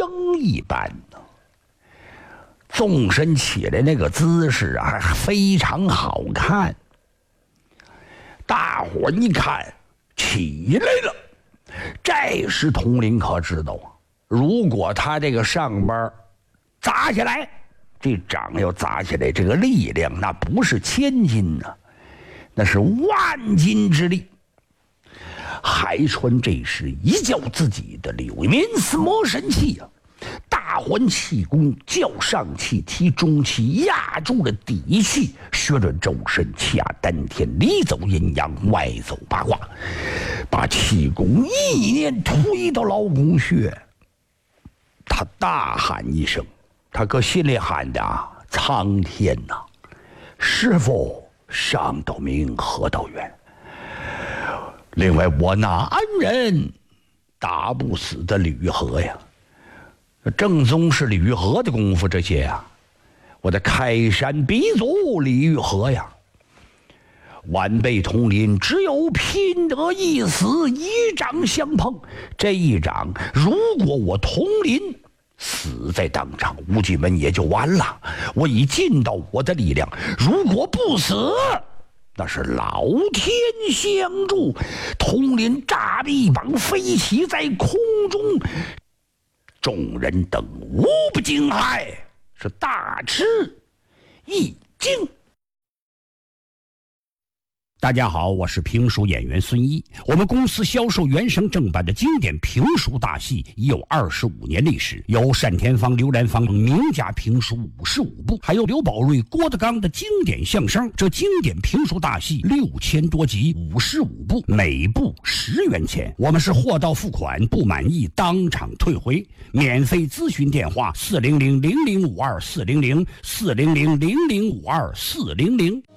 一般呢。纵身起来那个姿势啊，还非常好看。大伙一看起来了，这时统领可知道啊，如果他这个上边砸下来，这掌要砸下来，这个力量那不是千斤呐，那是万斤之力。海川这时一较自己的柳面似魔神气啊，大环气功，较上气，提中气，压住了底气，学着周身，掐丹田，里走阴阳，外走八卦，把气功意念推到劳宫穴。他大喊一声，他搁心里喊的啊，苍天呐，师傅上道明，河道远。另外，我那恩人打不死的吕和呀，正宗是吕和的功夫，这些啊，我的开山鼻祖李玉和呀，晚辈统领只有拼得一死，一掌相碰。这一掌，如果我统领死在当场，无极门也就完了。我已尽到我的力量，如果不死，那是老天相助。统领炸臂膀飞起在空中，众人等无不惊骇，是大吃一惊。 大家好，我是评书演员孙一。我们公司销售原声正版的经典评书大戏已有25年历史，有单田芳、刘兰芳名家评书55部，还有刘宝瑞、郭德纲的经典相声。这经典评书大戏6000多集，55部，每部10元钱。我们是货到付款，不满意当场退回。免费咨询电话：400-0052-400，400-0052-400。